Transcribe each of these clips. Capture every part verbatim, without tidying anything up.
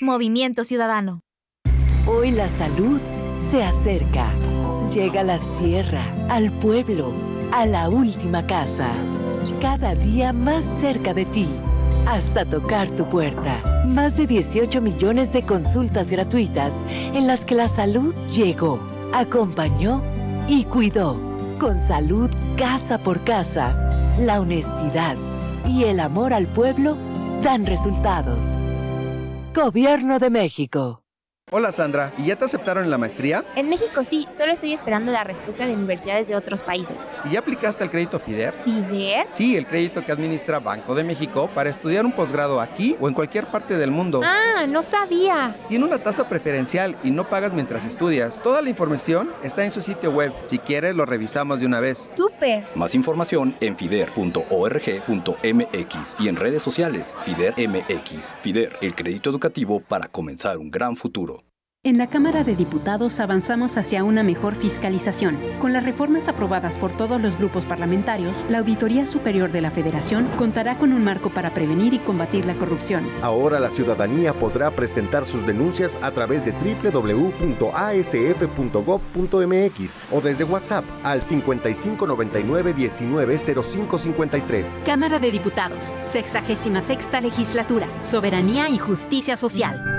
Movimiento Ciudadano. Hoy la salud se acerca. Llega a la sierra, al pueblo, a la última casa. Cada día más cerca de ti, hasta tocar tu puerta. Más de dieciocho millones de consultas gratuitas en las que la salud llegó, acompañó y cuidó. Con salud casa por casa, la honestidad y el amor al pueblo dan resultados. Gobierno de México. Hola Sandra, ¿y ya te aceptaron en la maestría? En México sí, solo estoy esperando la respuesta de universidades de otros países. ¿Y ya aplicaste al crédito FIDER? ¿FIDER? Sí, el crédito que administra Banco de México para estudiar un posgrado aquí o en cualquier parte del mundo. Ah, no sabía. Tiene una tasa preferencial y no pagas mientras estudias. Toda la información está en su sitio web. Si quieres, lo revisamos de una vez. ¡Súper! Más información en fider punto org punto m x y en redes sociales FIDER M X. FIDER, el crédito educativo para comenzar un gran futuro. En la Cámara de Diputados avanzamos hacia una mejor fiscalización. Con las reformas aprobadas por todos los grupos parlamentarios, la Auditoría Superior de la Federación contará con un marco para prevenir y combatir la corrupción. Ahora la ciudadanía podrá presentar sus denuncias a través de doble u doble u doble u punto a s f punto gob punto m x o desde WhatsApp al cincuenta y cinco noventa y nueve diecinueve cero cinco cincuenta y tres. Cámara de Diputados, sexagésima sexta Legislatura, Soberanía y Justicia Social.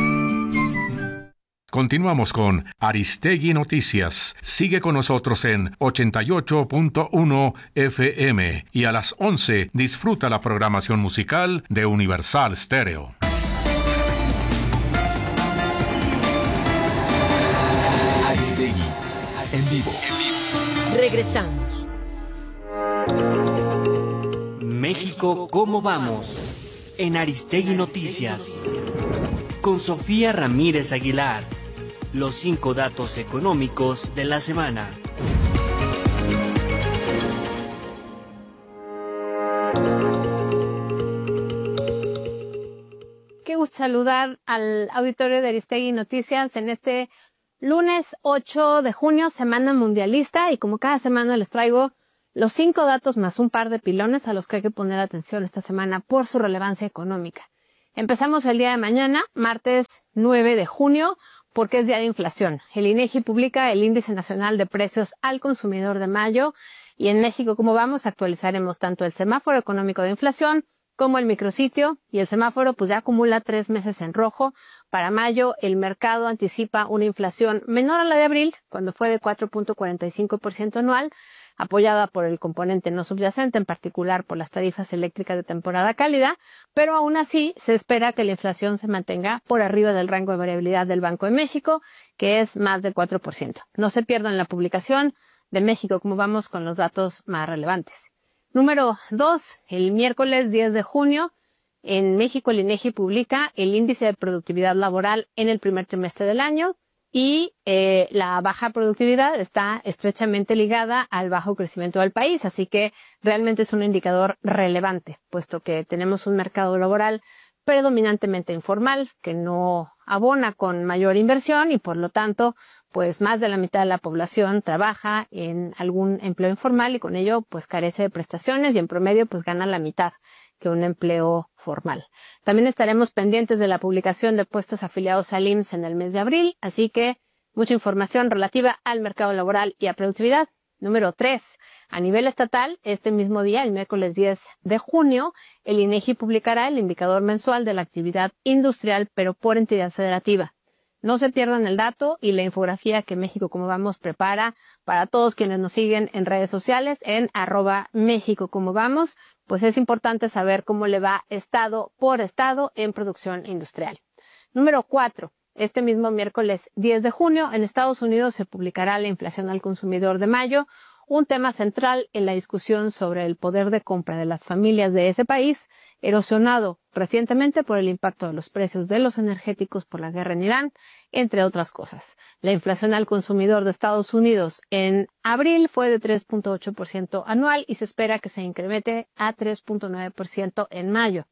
Continuamos con Aristegui Noticias. Sigue con nosotros en ochenta y ocho punto uno F M y a las once disfruta la programación musical de Universal Stereo. Aristegui, en vivo. Regresamos. México, ¿cómo vamos? En Aristegui Noticias. Con Sofía Ramírez Aguilar. Los cinco datos económicos de la semana. Qué gusto saludar al auditorio de Aristegui Noticias en este lunes ocho de junio, Semana Mundialista, y como cada semana les traigo los cinco datos más un par de pilones a los que hay que poner atención esta semana por su relevancia económica. Empezamos el día de mañana, martes nueve de junio, porque es día de inflación. El INEGI publica el Índice Nacional de Precios al Consumidor de mayo y en México, ¿cómo vamos? Actualizaremos tanto el semáforo económico de inflación como el micrositio, y el semáforo pues ya acumula tres meses en rojo. Para mayo el mercado anticipa una inflación menor a la de abril, cuando fue de cuatro punto cuarenta y cinco por ciento anual, apoyada por el componente no subyacente, en particular por las tarifas eléctricas de temporada cálida, pero aún así se espera que la inflación se mantenga por arriba del rango de variabilidad del Banco de México, que es más de cuatro por ciento. No se pierdan la publicación de México, como vamos con los datos más relevantes. Número dos, el miércoles diez de junio, en México el INEGI publica el índice de productividad laboral en el primer trimestre del año, y eh, la baja productividad está estrechamente ligada al bajo crecimiento del país, así que realmente es un indicador relevante, puesto que tenemos un mercado laboral predominantemente informal, que no abona con mayor inversión y por lo tanto, pues más de la mitad de la población trabaja en algún empleo informal y con ello pues carece de prestaciones y en promedio pues gana la mitad que un empleo formal. También estaremos pendientes de la publicación de puestos afiliados al I M S S en el mes de abril, así que mucha información relativa al mercado laboral y a productividad. Número tres, a nivel estatal, este mismo día, el miércoles diez de junio, el INEGI publicará el indicador mensual de la actividad industrial, pero por entidad federativa. No se pierdan el dato y la infografía que México Como Vamos prepara para todos quienes nos siguen en redes sociales en arroba México Como Vamos, pues es importante saber cómo le va estado por estado en producción industrial. Número cuatro. Este mismo miércoles diez de junio, en Estados Unidos se publicará la inflación al consumidor de mayo, un tema central en la discusión sobre el poder de compra de las familias de ese país, erosionado recientemente por el impacto de los precios de los energéticos por la guerra en Irán, entre otras cosas. La inflación al consumidor de Estados Unidos en abril fue de tres punto ocho por ciento anual y se espera que se incremente a tres punto nueve por ciento en mayo.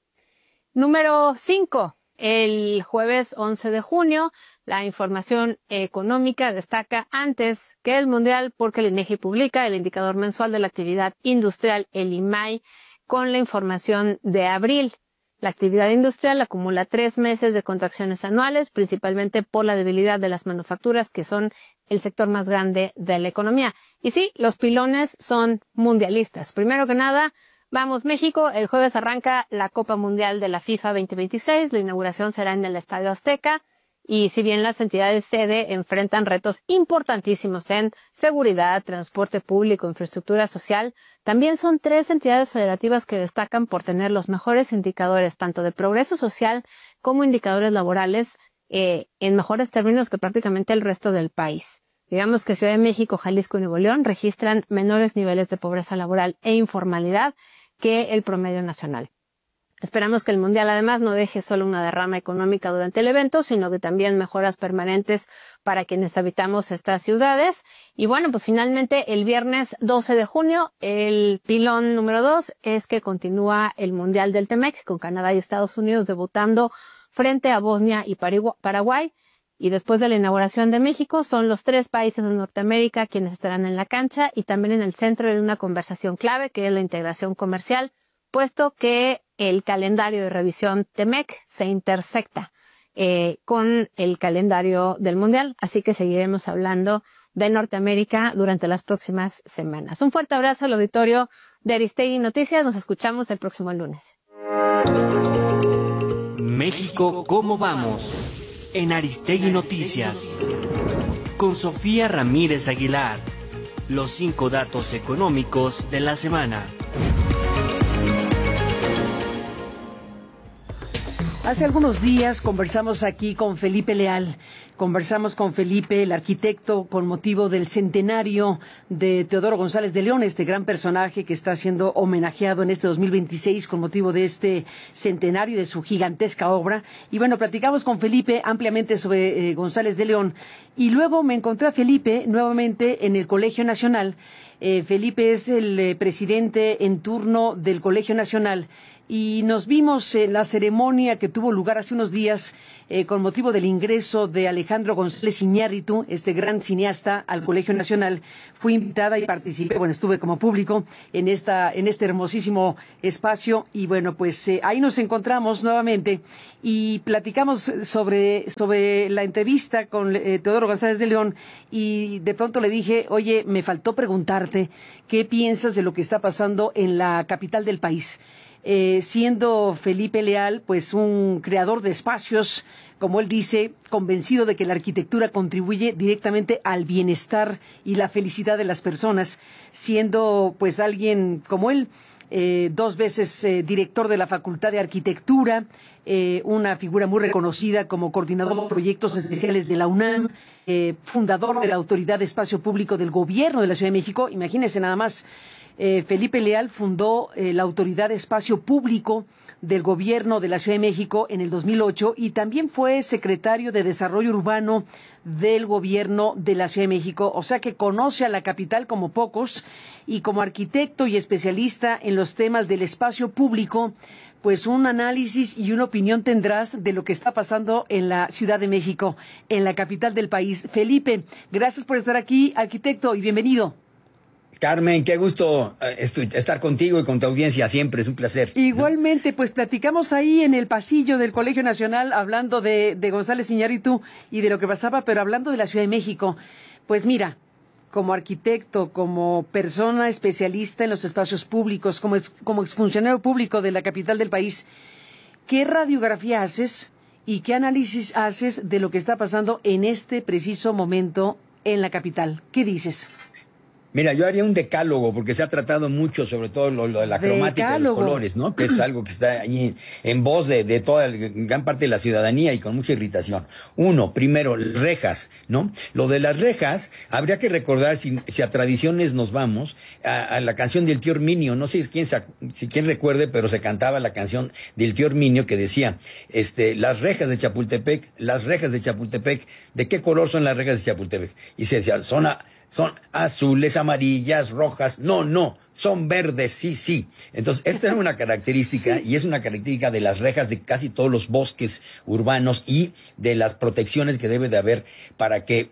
Número cinco. El jueves once de junio, la información económica destaca antes que el mundial porque el INEGI publica el indicador mensual de la actividad industrial, el I M A I, con la información de abril. La actividad industrial acumula tres meses de contracciones anuales, principalmente por la debilidad de las manufacturas, que son el sector más grande de la economía. Y sí, los pilones son mundialistas. Primero que nada, vamos México, el jueves arranca la Copa Mundial de la FIFA veinte veintiséis, la inauguración será en el Estadio Azteca. Y si bien las entidades sede enfrentan retos importantísimos en seguridad, transporte público, infraestructura social, también son tres entidades federativas que destacan por tener los mejores indicadores tanto de progreso social como indicadores laborales eh, en mejores términos que prácticamente el resto del país. Digamos que Ciudad de México, Jalisco y Nuevo León registran menores niveles de pobreza laboral e informalidad que el promedio nacional. Esperamos que el Mundial además no deje solo una derrama económica durante el evento, sino que también mejoras permanentes para quienes habitamos estas ciudades. Y bueno, pues finalmente el viernes doce de junio, el pilón número dos es que continúa el Mundial del T-MEC con Canadá y Estados Unidos debutando frente a Bosnia y Paraguay. Y después de la inauguración de México, son los tres países de Norteamérica quienes estarán en la cancha y también en el centro de una conversación clave que es la integración comercial, puesto que el calendario de revisión T-MEC se intersecta eh, con el calendario del Mundial, así que seguiremos hablando de Norteamérica durante las próximas semanas. Un fuerte abrazo al auditorio de Aristegui Noticias, nos escuchamos el próximo lunes. México, ¿cómo vamos? En Aristegui Noticias, con Sofía Ramírez Aguilar, los cinco datos económicos de la semana. Hace algunos días conversamos aquí con Felipe Leal, conversamos con Felipe, el arquitecto, con motivo del centenario de Teodoro González de León, este gran personaje que está siendo homenajeado en este dos mil veintiséis con motivo de este centenario de su gigantesca obra. Y bueno, platicamos con Felipe ampliamente sobre eh, González de León y luego me encontré a Felipe nuevamente en el Colegio Nacional. Eh, Felipe es el eh, presidente en turno del Colegio Nacional. Y nos vimos en la ceremonia que tuvo lugar hace unos días eh, con motivo del ingreso de Alejandro González Iñárritu, este gran cineasta, al Colegio Nacional. Fui invitada y participé, bueno, estuve como público en esta en este hermosísimo espacio y bueno, pues eh, ahí nos encontramos nuevamente y platicamos sobre sobre la entrevista con eh, Teodoro González de León y de pronto le dije, oye, me faltó preguntarte qué piensas de lo que está pasando en la capital del país. Eh, siendo Felipe Leal pues un creador de espacios, como él dice, convencido de que la arquitectura contribuye directamente al bienestar y la felicidad de las personas, siendo pues alguien como él, eh, dos veces eh, director de la Facultad de Arquitectura, eh, una figura muy reconocida como coordinador de proyectos especiales de la UNAM, eh, fundador de la Autoridad de Espacio Público del Gobierno de la Ciudad de México. Imagínense nada más. Eh, Felipe Leal fundó eh, la Autoridad de Espacio Público del Gobierno de la Ciudad de México en el dos mil ocho y también fue secretario de Desarrollo Urbano del Gobierno de la Ciudad de México, o sea que conoce a la capital como pocos y como arquitecto y especialista en los temas del espacio público, pues un análisis y una opinión tendrás de lo que está pasando en la Ciudad de México, en la capital del país. Felipe, gracias por estar aquí, arquitecto, y bienvenido. Carmen, qué gusto estar contigo y con tu audiencia siempre, es un placer. Igualmente, pues platicamos ahí en el pasillo del Colegio Nacional hablando de, de González Iñárritu y de lo que pasaba, pero hablando de la Ciudad de México. Pues mira, como arquitecto, como persona especialista en los espacios públicos, como, ex, como exfuncionario público de la capital del país, ¿qué radiografía haces y qué análisis haces de lo que está pasando en este preciso momento en la capital? ¿Qué dices? Mira, yo haría un decálogo, porque se ha tratado mucho, sobre todo lo, lo de la cromática de los colores, ¿no? Que es algo que está ahí en voz de, de toda gran parte de la ciudadanía y con mucha irritación. Uno, primero, rejas, ¿no? Lo de las rejas, habría que recordar, si, si a tradiciones nos vamos, a, a la canción del tío Herminio, no sé quién, si quién recuerde, pero se cantaba la canción del tío Herminio que decía, este, las rejas de Chapultepec, las rejas de Chapultepec, ¿de qué color son las rejas de Chapultepec? Y se decía, son a, Son azules, amarillas, rojas. No, no, son verdes, sí, sí. Entonces, esta es una característica, sí. Y es una característica de las rejas de casi todos los bosques urbanos y de las protecciones que debe de haber para que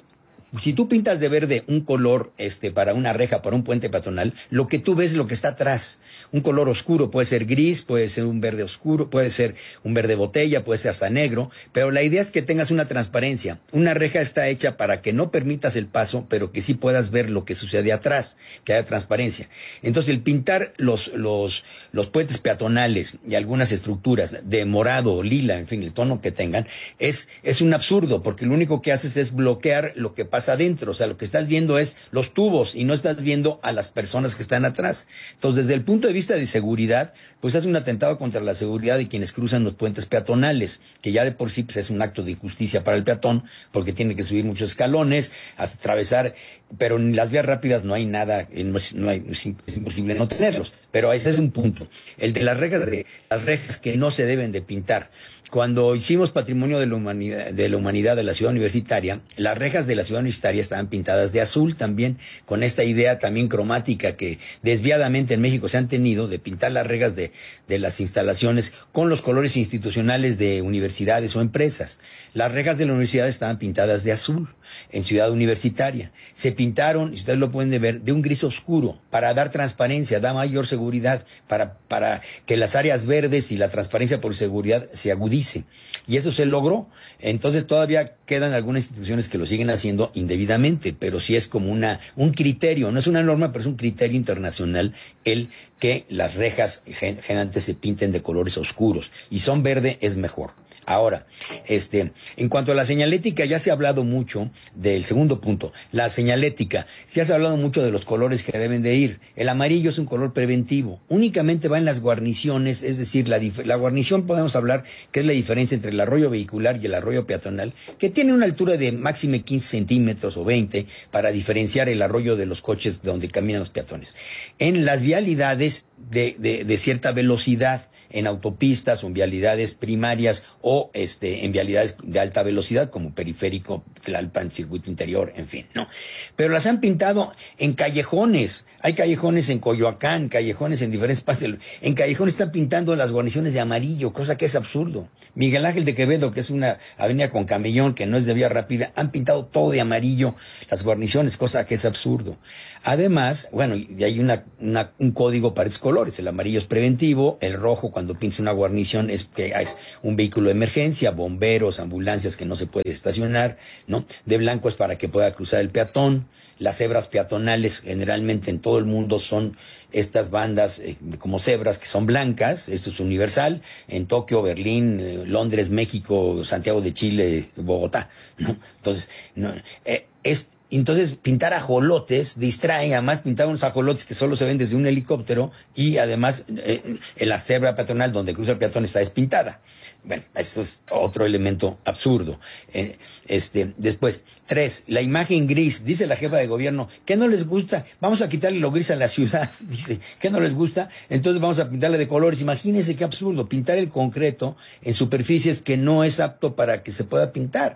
si tú pintas de verde un color este, para una reja, para un puente peatonal, lo que tú ves es lo que está atrás. Un color oscuro, puede ser gris, puede ser un verde oscuro, puede ser un verde botella, puede ser hasta negro, pero la idea es que tengas una transparencia. Una reja está hecha para que no permitas el paso, pero que sí puedas ver lo que sucede atrás, que haya transparencia. Entonces, el pintar los, los, los puentes peatonales y algunas estructuras de morado o lila, en fin, el tono que tengan, es, es un absurdo, porque lo único que haces es bloquear lo que pasa adentro. O sea, lo que estás viendo es los tubos y no estás viendo a las personas que están atrás. Entonces, desde el punto de vista de seguridad, pues es un atentado contra la seguridad de quienes cruzan los puentes peatonales, que ya de por sí pues, es un acto de injusticia para el peatón, porque tiene que subir muchos escalones, hasta atravesar, pero en las vías rápidas no hay nada, no, no hay, es imposible no tenerlos. Pero ese es un punto. El de las rejas, de, las rejas que no se deben de pintar. Cuando hicimos Patrimonio de la Humanidad de la Humanidad de la Ciudad Universitaria, las rejas de la Ciudad Universitaria estaban pintadas de azul también, con esta idea también cromática que desviadamente en México se han tenido de pintar las rejas de, de las instalaciones con los colores institucionales de universidades o empresas. Las rejas de la universidad estaban pintadas de azul en Ciudad Universitaria. Se pintaron, y ustedes lo pueden ver, de un gris oscuro para dar transparencia, da mayor seguridad, para, para que las áreas verdes y la transparencia por seguridad se agudicen. Y eso se logró. Entonces todavía quedan algunas instituciones que lo siguen haciendo indebidamente, pero sí es como una un criterio, no es una norma, pero es un criterio internacional el que las rejas generalmente se pinten de colores oscuros, y son verde es mejor. Ahora, este, en cuanto a la señalética, ya se ha hablado mucho del segundo punto, la señalética. Ya se ha hablado mucho de los colores que deben de ir. El amarillo es un color preventivo. Únicamente va en las guarniciones, es decir, la, la guarnición podemos hablar que es la diferencia entre el arroyo vehicular y el arroyo peatonal, que tiene una altura de máxime quince centímetros o veinte para diferenciar el arroyo de los coches donde caminan los peatones. En las vialidades de, de, de cierta velocidad, en autopistas o en vialidades primarias o este en vialidades de alta velocidad como Periférico, Tlalpan, Circuito Interior, en fin, ¿no? Pero las han pintado en callejones. Hay callejones en Coyoacán, callejones en diferentes partes del... En callejones están pintando las guarniciones de amarillo, cosa que es absurdo. Miguel Ángel de Quevedo, que es una avenida con camellón, que no es de vía rápida, han pintado todo de amarillo las guarniciones, cosa que es absurdo. Además, bueno, y hay una, una, un código para esos colores. El amarillo es preventivo, el rojo cuando pinta una guarnición es que es un vehículo de emergencia, bomberos, ambulancias que no se puede estacionar, ¿no? De blanco es para que pueda cruzar el peatón. Las cebras peatonales generalmente en todo el mundo son estas bandas eh, como cebras que son blancas, esto es universal, en Tokio, Berlín, eh, Londres, México, Santiago de Chile, Bogotá, ¿no? Entonces, no, eh, es... Entonces, pintar ajolotes distrae, además pintar unos ajolotes que solo se ven desde un helicóptero y además eh, en la cebra peatonal donde cruza el peatón está despintada. Bueno, eso es otro elemento absurdo. Eh, este, después, tres, la imagen gris, dice la jefa de gobierno, ¿qué no les gusta? Vamos a quitarle lo gris a la ciudad, dice, ¿qué no les gusta? Entonces vamos a pintarle de colores. Imagínense qué absurdo, pintar el concreto en superficies que no es apto para que se pueda pintar.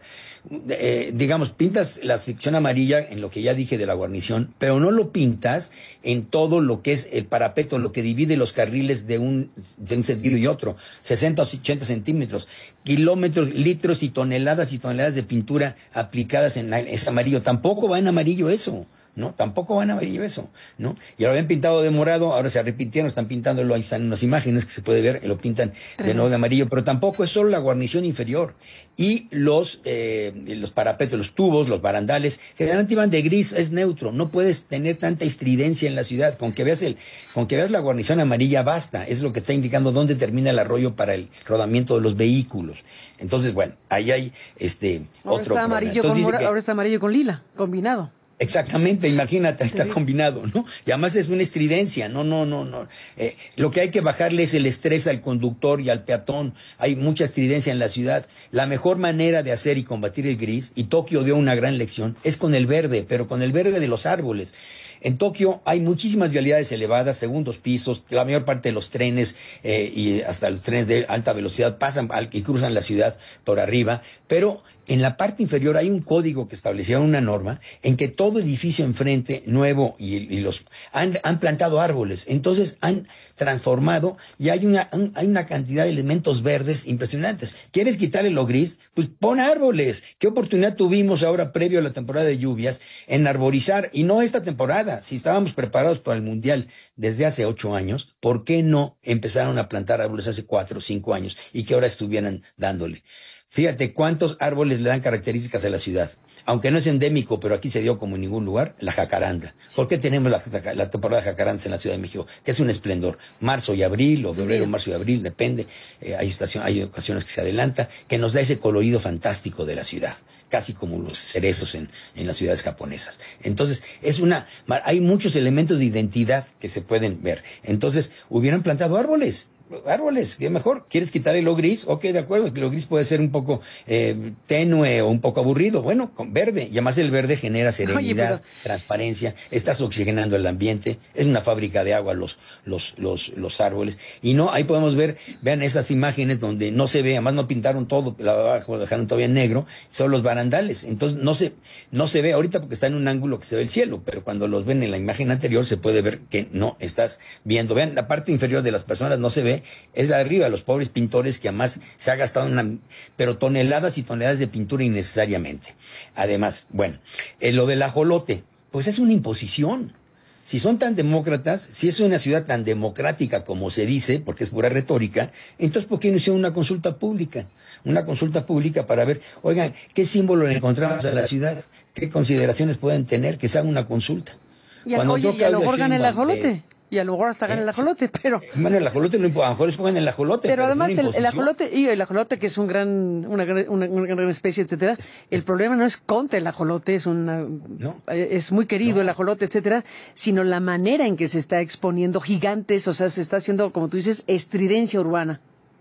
Eh, digamos, pintas la sección amarilla en lo que ya dije de la guarnición, pero no lo pintas en todo lo que es el parapeto, lo que divide los carriles de un, de un sentido y otro, sesenta o ochenta centímetros, kilómetros, litros y toneladas y toneladas de pintura aplicadas en la, es amarillo. Tampoco va en amarillo eso, ¿no? Tampoco va en amarillo eso, ¿no? Y ahora habían pintado de morado, ahora se arrepintieron, están pintándolo, ahí están unas imágenes que se puede ver, lo pintan de nuevo de amarillo, pero tampoco es solo la guarnición inferior. Y los, eh, los parapetos, los tubos, los barandales, generalmente van de gris, es neutro, no puedes tener tanta estridencia en la ciudad, con que veas el, con que veas la guarnición amarilla basta, es lo que está indicando dónde termina el arroyo para el rodamiento de los vehículos. Entonces, bueno, ahí hay este ahora otro está amarillo con mora, que... ahora está amarillo con lila, combinado. Exactamente, imagínate, está combinado, ¿no? Y además es una estridencia, no, no, no, no. Eh, lo que hay que bajarle es el estrés al conductor y al peatón. Hay mucha estridencia en la ciudad. La mejor manera de hacer y combatir el gris, y Tokio dio una gran lección, es con el verde, pero con el verde de los árboles. En Tokio hay muchísimas vialidades elevadas, segundos pisos, la mayor parte de los trenes eh, y hasta los trenes de alta velocidad pasan y cruzan la ciudad por arriba, pero en la parte inferior hay un código que establecía una norma en que todo edificio enfrente nuevo y, y los han, han plantado árboles, entonces han transformado y hay una, un, hay una cantidad de elementos verdes impresionantes. ¿Quieres quitarle lo gris? Pues pon árboles. ¿Qué oportunidad tuvimos ahora previo a la temporada de lluvias en arborizar? Y no esta temporada, si estábamos preparados para el Mundial desde hace ocho años, ¿por qué no empezaron a plantar árboles hace cuatro o cinco años y que ahora estuvieran dándole? Fíjate cuántos árboles le dan características a la ciudad. Aunque no es endémico, pero aquí se dio como en ningún lugar, la jacaranda. ¿Por qué tenemos la, la temporada de jacarandas en la Ciudad de México? Que es un esplendor. Marzo y abril, o febrero, marzo y abril, depende. Eh, hay, estación, hay ocasiones que se adelanta, que nos da ese colorido fantástico de la ciudad. Casi como los cerezos en, en las ciudades japonesas. Entonces, es una, hay muchos elementos de identidad que se pueden ver. Entonces, hubieran plantado árboles. Árboles, ¿qué mejor? ¿Quieres quitarle lo gris? Ok, de acuerdo, lo gris puede ser un poco eh, tenue o un poco aburrido. Bueno, con verde, y además el verde genera serenidad, Oye, pero... transparencia, estás oxigenando el ambiente, es una fábrica de agua los, los, los, los árboles. Y no, ahí podemos ver, vean esas imágenes donde no se ve, además no pintaron todo, la de abajo lo dejaron todavía en negro, son los barandales. Entonces no se, no se ve ahorita porque está en un ángulo que se ve el cielo, pero cuando los ven en la imagen anterior se puede ver que no estás viendo. Vean, la parte inferior de las personas no se ve, es la de arriba, los pobres pintores que además se ha gastado una, pero toneladas y toneladas de pintura innecesariamente. Además, bueno, eh, lo del ajolote, pues es una imposición. Si son tan demócratas, si es una ciudad tan democrática como se dice, porque es pura retórica, entonces ¿por qué no hicieron una consulta pública? Una consulta pública para ver, oigan, ¿qué símbolo le encontramos a la ciudad? ¿Qué consideraciones pueden tener? Que se haga una consulta. Y, al, oye, y a lo mejor gana el ajolote. Eh, Y a lo mejor hasta gana el ajolote, pero... Bueno, el ajolote no importa, a lo mejor escogen el ajolote. Pero, pero además el, el ajolote, y el ajolote que es un gran, una, gran, una, una gran especie, etcétera, el problema no es contra el ajolote, es una, no. es muy querido no. el ajolote, etcétera, sino la manera en que se está exponiendo gigantes, o sea, se está haciendo, como tú dices, estridencia urbana.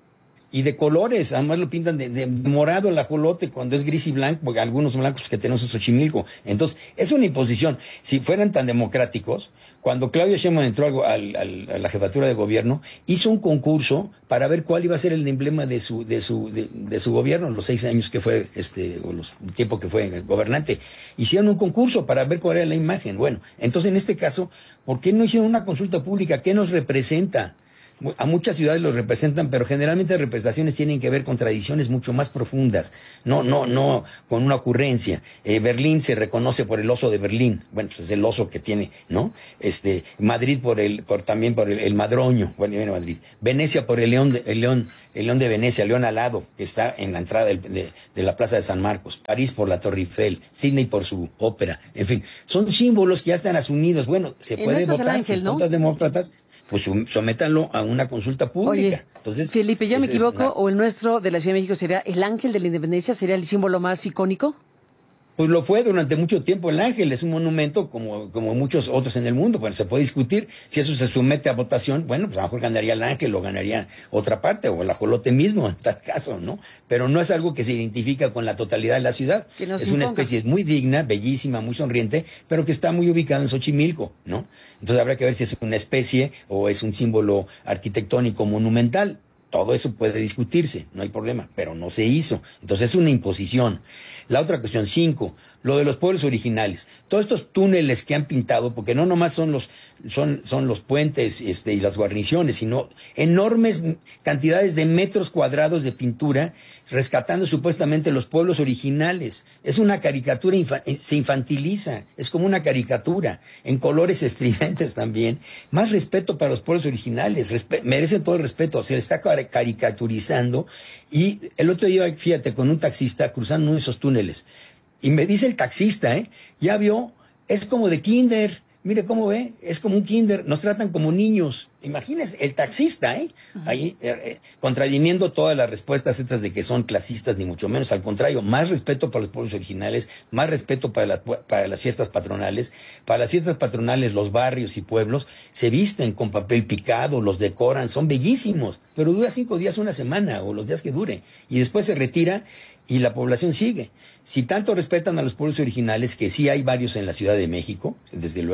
Y de colores, además lo pintan de, de morado el ajolote cuando es gris y blanco, porque algunos blancos que tenemos en Xochimilco. Entonces, es una imposición. Si fueran tan democráticos, cuando Claudia Sheinbaum entró al, al, a la jefatura de gobierno, hizo un concurso para ver cuál iba a ser el emblema de su, de su, de, de su gobierno, los seis años que fue, este, o los, el tiempo que fue gobernante. Hicieron un concurso para ver cuál era la imagen. Bueno, entonces en este caso, ¿por qué no hicieron una consulta pública? ¿Qué nos representa? A muchas ciudades los representan, pero generalmente las representaciones tienen que ver con tradiciones mucho más profundas, no, no, no con una ocurrencia. Eh, Berlín se reconoce por el oso de Berlín, bueno, pues es el oso que tiene, ¿no? Este, Madrid por el, por también por el, el madroño, bueno, viene Madrid. Venecia por el león, de, el león, el león de Venecia, el león alado, que está en la entrada del, de, de la Plaza de San Marcos. París por la Torre Eiffel, Sydney por su ópera, en fin, son símbolos que ya están asumidos. Bueno, se puede votar, ángel, si ¿no? son los demócratas, pues sométanlo a una consulta pública. Oye, entonces, Felipe, ¿yo me equivoco? Una... ¿O el nuestro de la Ciudad de México sería el ángel de la independencia? ¿Sería el símbolo más icónico? Pues lo fue durante mucho tiempo el ángel, es un monumento como, como muchos otros en el mundo. Bueno, se puede discutir si eso se somete a votación, bueno, pues a lo mejor ganaría el ángel o ganaría otra parte, o el ajolote mismo, en tal caso, ¿no? Pero no es algo que se identifica con la totalidad de la ciudad. Es una especie muy digna, bellísima, muy sonriente, pero que está muy ubicada en Xochimilco, ¿no? Entonces habrá que ver si es una especie o es un símbolo arquitectónico monumental. Todo eso puede discutirse, no hay problema, pero no se hizo. Entonces es una imposición. La otra cuestión, cinco, lo de los pueblos originales. Todos estos túneles que han pintado, porque no nomás son los, son, son los puentes este, y las guarniciones, sino enormes cantidades de metros cuadrados de pintura, rescatando supuestamente los pueblos originales. Es una caricatura, infa- se infantiliza, es como una caricatura, en colores estridentes también. Más respeto para los pueblos originales, respe- merecen todo el respeto, se le está car- caricaturizando. Y el otro día, fíjate, con un taxista cruzando uno de esos túneles, y me dice el taxista, ¿eh? Ya vio, es como de kinder. Mire cómo ve, es como un kinder. Nos tratan como niños. Imagínese, el taxista, ¿eh? Ahí, eh, contraviniendo todas las respuestas estas de que son clasistas, ni mucho menos. Al contrario, más respeto para los pueblos originales, más respeto para, la, para las fiestas patronales. Para las fiestas patronales, los barrios y pueblos se visten con papel picado, los decoran, son bellísimos. Pero dura cinco días, una semana, o los días que dure. Y después se retira y la población sigue. Si tanto respetan a los pueblos originales, que sí hay varios en la Ciudad de México, desde luego,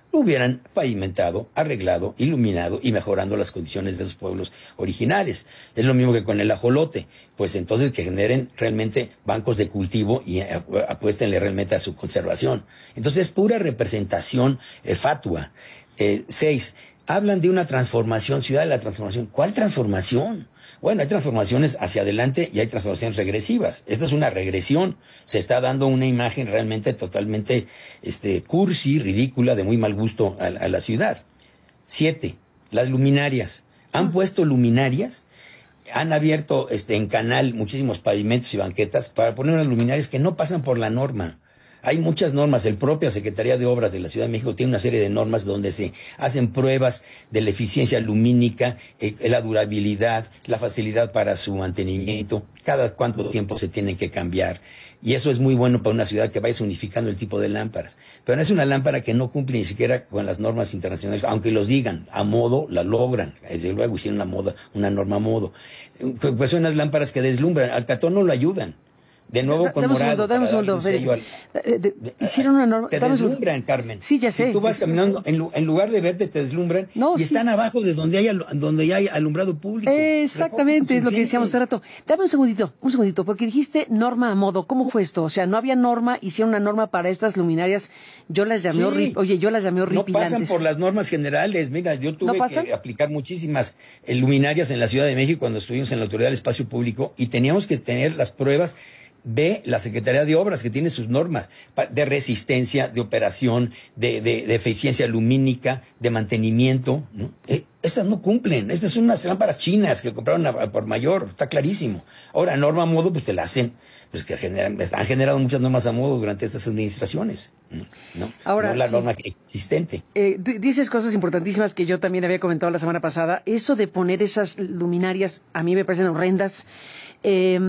lo hubieran pavimentado, arreglado, iluminado y mejorando las condiciones de los pueblos originales. Es lo mismo que con el ajolote, pues entonces que generen realmente bancos de cultivo y apuéstenle realmente a su conservación. Entonces es pura representación eh, fatua. Eh, seis, hablan de una transformación, ciudad de la transformación. ¿Cuál transformación? Bueno, hay transformaciones hacia adelante y hay transformaciones regresivas. Esta es una regresión. Se está dando una imagen realmente totalmente este, cursi, ridícula, de muy mal gusto a, a la ciudad. Siete, las luminarias. Han puesto luminarias, han abierto este, en canal muchísimos pavimentos y banquetas para poner unas luminarias que no pasan por la norma. Hay muchas normas, el propia Secretaría de Obras de la Ciudad de México tiene una serie de normas donde se hacen pruebas de la eficiencia lumínica, eh, la durabilidad, la facilidad para su mantenimiento, cada cuánto tiempo se tienen que cambiar. Y eso es muy bueno para una ciudad que vaya unificando el tipo de lámparas. Pero no es una lámpara que no cumple ni siquiera con las normas internacionales, aunque los digan, a modo la logran. Desde luego hicieron una, moda, una norma a modo. Pues son unas lámparas que deslumbran, al peatón no lo ayudan. De nuevo con morado. Dame un segundo, dame un segundo. Hicieron una norma. Te deslumbran, Carmen. Sí, ya sé. Si tú vas caminando, en, en lugar de verte, te deslumbran no, y sí. Están abajo de donde hay, donde hay alumbrado público. Exactamente, es lo que decíamos hace rato. Dame un segundito, un segundito, porque dijiste norma a modo. ¿Cómo fue esto? O sea, no había norma, hicieron una norma para estas luminarias. Yo las llamé, sí. horrip, oye, yo las llamé horripilantes. No pasan por las normas generales. Mira, yo tuve ¿No que aplicar muchísimas luminarias en la Ciudad de México cuando estuvimos en la Autoridad del Espacio Público y teníamos que tener las pruebas. Ve la Secretaría de Obras, que tiene sus normas de resistencia, de operación, de, de, de eficiencia lumínica, de mantenimiento, ¿no? Eh, estas no cumplen. Estas son unas lámparas chinas que compraron a, a por mayor, está clarísimo. Ahora, norma a modo, pues te la hacen, pues que generan, han generado muchas normas a modo durante estas administraciones, ¿no? Ahora, no la sí. norma existente. Eh, dices cosas importantísimas que yo también había comentado la semana pasada. Eso de poner esas luminarias, a mí me parecen horrendas. Eh,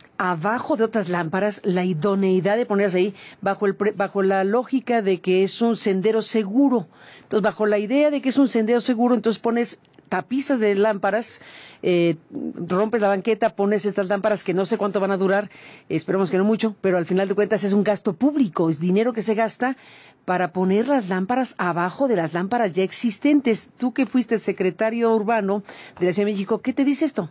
abajo de otras lámparas, la idoneidad de ponerlas ahí bajo el bajo la lógica de que es un sendero seguro. Entonces, bajo la idea de que es un sendero seguro, entonces pones tapizas de lámparas, eh, rompes la banqueta, pones estas lámparas que no sé cuánto van a durar, esperemos que no mucho, pero al final de cuentas es un gasto público, es dinero que se gasta para poner las lámparas abajo de las lámparas ya existentes. Tú que fuiste secretario urbano de la Ciudad de México, ¿qué te dice esto?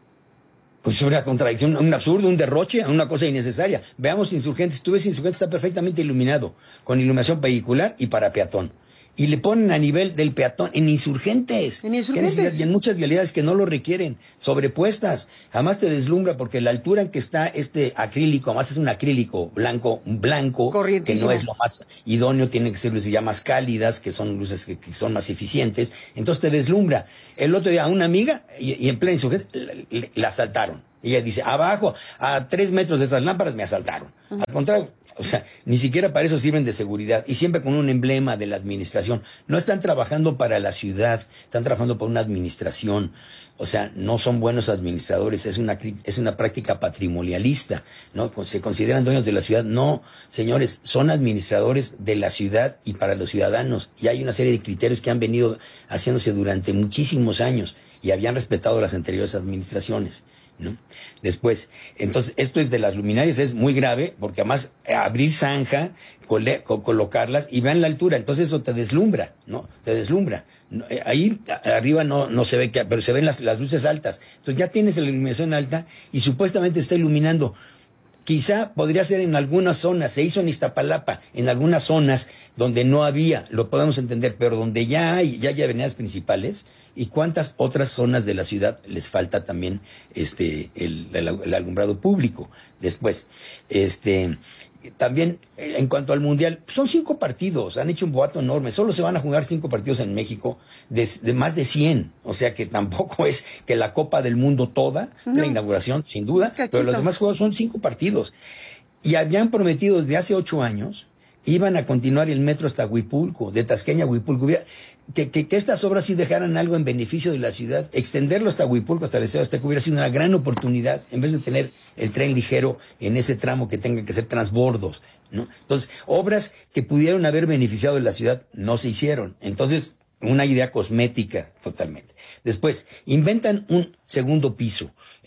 Pues es una contradicción, un absurdo, un derroche, una cosa innecesaria. Veamos Insurgentes. Tú ves Insurgentes, está perfectamente iluminado, con iluminación vehicular y para peatón. Y le ponen a nivel del peatón en Insurgentes. En Insurgentes. Y en muchas vialidades que no lo requieren, sobrepuestas. Jamás te deslumbra porque la altura en que está este acrílico, además es un acrílico blanco, blanco, que no es lo más idóneo, tienen que ser luces ya más cálidas, que son luces que, que son más eficientes. Entonces te deslumbra. El otro día a una amiga, y, y en plena Insurgentes, la, la asaltaron. Ella dice, abajo, a tres metros de esas lámparas me asaltaron. Uh-huh. Al contrario, o sea, ni siquiera para eso sirven de seguridad y siempre con un emblema de la administración. No están trabajando para la ciudad, están trabajando por una administración. O sea, no son buenos administradores, es una, es una práctica patrimonialista, ¿no? Se consideran dueños de la ciudad. No, señores, son administradores de la ciudad y para los ciudadanos. Y hay una serie de criterios que han venido haciéndose durante muchísimos años y habían respetado las anteriores administraciones, ¿no? Después, entonces, esto es de las luminarias, es muy grave, porque además abrir zanja, cole, co colocarlas y vean la altura, entonces eso te deslumbra, ¿no? Te deslumbra. No, eh, ahí arriba no, no se ve, que, pero se ven las, las luces altas. Entonces ya tienes la iluminación alta y supuestamente está iluminando. Quizá podría ser en algunas zonas, se hizo en Iztapalapa, en algunas zonas donde no había, lo podemos entender, pero donde ya hay, ya hay avenidas principales, y cuántas otras zonas de la ciudad les falta también este el, el, el alumbrado público. Después, este también en cuanto al Mundial, son cinco partidos, han hecho un boato enorme, solo se van a jugar cinco partidos en México de, de más de cien, o sea que tampoco es que la Copa del Mundo toda, no. La inauguración, sin duda, pero los demás juegos son cinco partidos. Y habían prometido desde hace ocho años, iban a continuar el metro hasta Huipulco, de Tasqueña a Huipulco, que, que, que estas obras sí dejaran algo en beneficio de la ciudad, extenderlo hasta Huipulco, hasta el Estado Azteca, hubiera sido una gran oportunidad, en vez de tener el tren ligero en ese tramo que tenga que ser transbordos, ¿no? Entonces, obras que pudieron haber beneficiado de la ciudad no se hicieron. Entonces, una idea cosmética totalmente. Después, inventan un segundo piso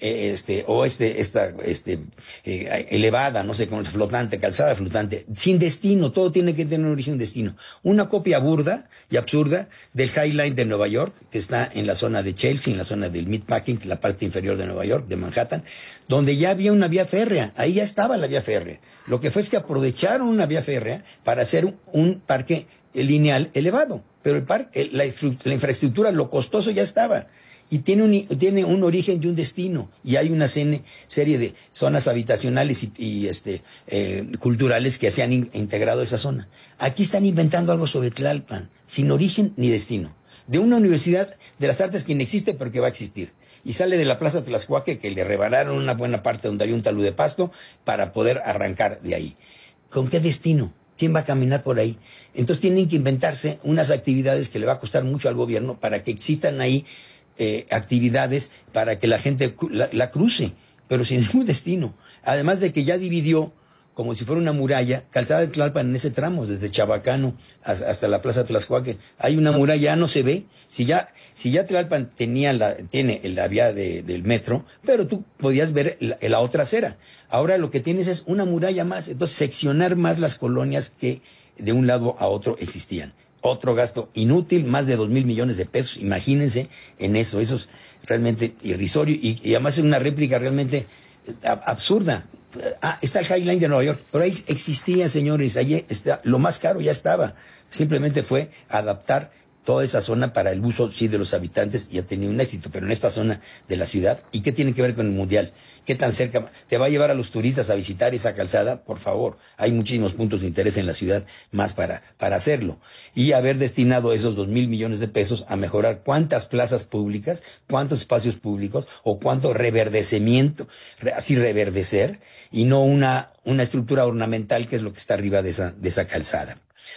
este, o este, esta, este, eh, elevada, no sé cómo, flotante, calzada flotante, sin destino, todo tiene que tener un origen, un destino. Una copia burda y absurda del High Line de Nueva York, que está en la zona de Chelsea, en la zona del Meatpacking, la parte inferior de Nueva York, de Manhattan, donde ya había una vía férrea, ahí ya estaba la vía férrea. Lo que fue es que aprovecharon una vía férrea para hacer un, un parque lineal elevado, pero el parque, la, la infraestructura, lo costoso ya estaba. Y tiene un, tiene un origen y un destino. Y hay una serie de zonas habitacionales y, y este, eh, culturales que se han in, integrado a esa zona. Aquí están inventando algo sobre Tlalpan, sin origen ni destino. De una universidad de las artes que no existe, pero que va a existir. Y sale de la Plaza Tlaxcuaque, que le rebanaron una buena parte donde hay un talud de pasto, para poder arrancar de ahí. ¿Con qué destino? ¿Quién va a caminar por ahí? Entonces tienen que inventarse unas actividades que le va a costar mucho al gobierno para que existan ahí Eh, actividades para que la gente la, la cruce, pero sin ningún destino. Además de que ya dividió, como si fuera una muralla, Calzada de Tlalpan en ese tramo, desde Chabacano hasta, hasta la Plaza Tlaxcuaque. Hay una muralla, ya no se ve. Si ya, si ya Tlalpan tenía la, tiene la vía de, del metro, pero tú podías ver la, la otra acera. Ahora lo que tienes es una muralla más, entonces seccionar más las colonias que de un lado a otro existían. Otro gasto inútil, más de dos mil millones de pesos, imagínense en eso, eso es realmente irrisorio y, y además es una réplica realmente absurda. Ah, está el High Line de Nueva York, pero ahí existía, señores, ahí está, lo más caro ya estaba, simplemente fue adaptar toda esa zona para el uso, sí, de los habitantes y ha tenido un éxito, pero en esta zona de la ciudad, ¿y qué tiene que ver con el Mundial? ¿Qué tan cerca te va a llevar a los turistas a visitar esa calzada? Por favor, hay muchísimos puntos de interés en la ciudad más para, para hacerlo. Y haber destinado esos dos mil millones de pesos a mejorar cuántas plazas públicas, cuántos espacios públicos o cuánto reverdecimiento, así reverdecer, y no una, una estructura ornamental que es lo que está arriba de esa, de esa calzada.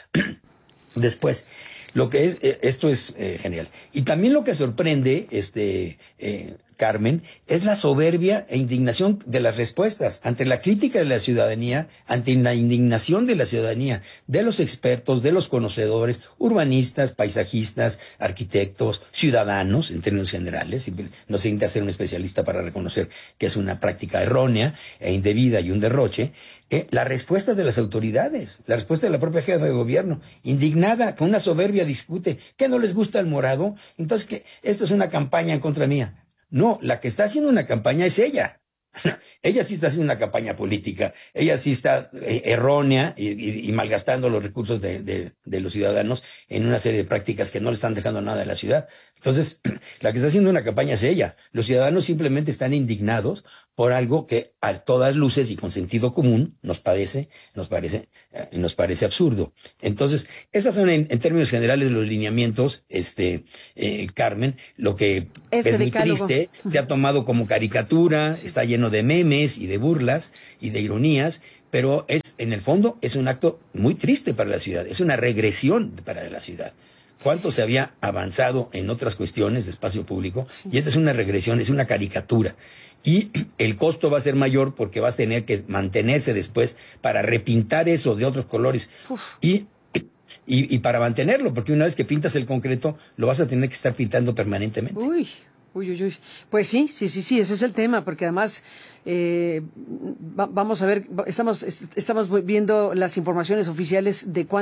Después, lo que es, esto es eh, genial. Y también lo que sorprende, este, eh, Carmen, es la soberbia e indignación de las respuestas ante la crítica de la ciudadanía, ante la indignación de la ciudadanía, de los expertos, de los conocedores, urbanistas, paisajistas, arquitectos, ciudadanos, en términos generales. No se necesita ser un especialista para reconocer que es una práctica errónea e indebida y un derroche. Eh, la respuesta de las autoridades, la respuesta de la propia jefa de gobierno, indignada, con una soberbia discute, ¿qué no les gusta el morado? Entonces, ¿qué? Esto es una campaña en contra mía. No, la que está haciendo una campaña es ella. Ella sí está haciendo una campaña política, ella sí está eh, errónea y, y, y malgastando los recursos de, de, de los ciudadanos en una serie de prácticas que no le están dejando nada de la ciudad. Entonces, la que está haciendo una campaña es ella. Los ciudadanos simplemente están indignados por algo que a todas luces y con sentido común nos parece, nos parece, eh, nos parece absurdo. Entonces, esas son en, en términos generales los lineamientos, este, eh, Carmen, lo que este es muy decálogo. Triste, se ha tomado como caricatura, está lleno de memes y de burlas y de ironías, pero es, en el fondo, es un acto muy triste para la ciudad, es una regresión para la ciudad. Cuánto se había avanzado en otras cuestiones de espacio público, y esta es una regresión, es una caricatura. Y el costo va a ser mayor porque vas a tener que mantenerse después para repintar eso de otros colores. Y, y, y para mantenerlo, porque una vez que pintas el concreto, lo vas a tener que estar pintando permanentemente. Uy. Uy, uy, uy. Pues sí, sí, sí, sí, ese es el tema, porque además eh, va, vamos a ver, estamos, estamos viendo las informaciones oficiales de cuánto